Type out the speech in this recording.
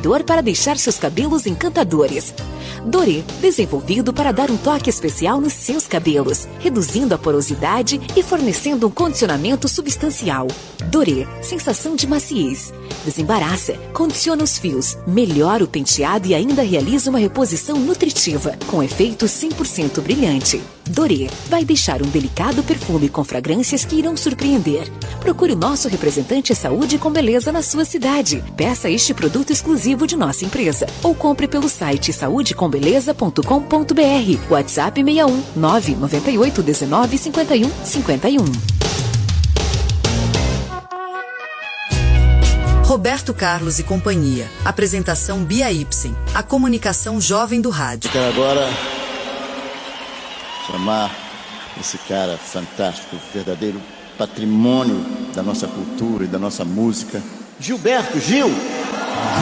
iluminador para deixar seus cabelos encantadores. Doré, desenvolvido para dar um toque especial nos seus cabelos, reduzindo a porosidade e fornecendo um condicionamento substancial. Doré, sensação de maciez. Desembaraça, condiciona os fios, melhora o penteado e ainda realiza uma reposição nutritiva, com efeito 100% brilhante. Doré vai deixar um delicado perfume com fragrâncias que irão surpreender. Procure o nosso representante Saúde com Beleza na sua cidade. Peça este produto exclusivo de nossa empresa ou compre pelo site saudecombeleza.com.br. WhatsApp 61 998 19 51 51. Roberto Carlos e Companhia. Apresentação Bia Ipsen. A comunicação jovem do rádio. Quero agora chamar esse cara fantástico, verdadeiro patrimônio da nossa cultura e da nossa música, Gilberto Gil.